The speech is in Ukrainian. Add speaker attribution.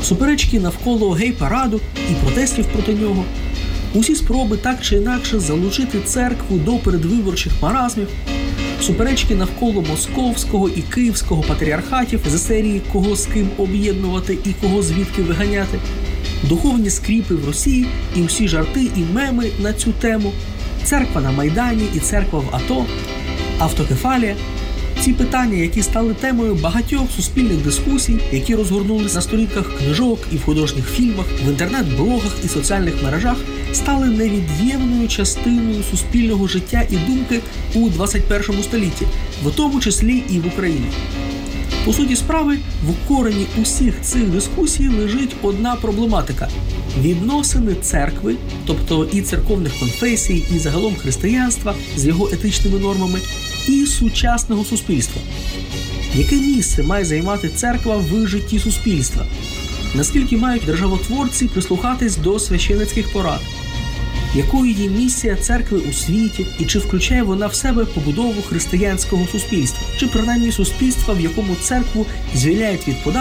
Speaker 1: суперечки навколо гей-параду і протестів проти нього, усі спроби так чи інакше залучити церкву до передвиборчих маразмів, суперечки навколо московського і київського патріархатів за серії «Кого з ким об'єднувати і кого звідки виганяти», духовні скріпи в Росії і всі жарти і меми на цю тему, церква на Майдані і церква в АТО, автокефалія. Ці питання, які стали темою багатьох суспільних дискусій, які розгорнулись на сторінках книжок і в художніх фільмах, в інтернет-блогах і соціальних мережах, стали невід'ємною частиною суспільного життя і думки у 21 столітті, в тому числі і в Україні. По суті справи, в корені усіх цих дискусій лежить одна проблематика – відносини церкви, тобто і церковних конфесій, і загалом християнства з його етичними нормами, і сучасного суспільства. Яке місце має займати церква в житті суспільства? Наскільки мають державотворці прислухатись до священицьких порад? Якою є місія церкви у світі і чи включає вона в себе побудову християнського суспільства? Чи принаймні суспільства, в якому церкву звільняють від податків,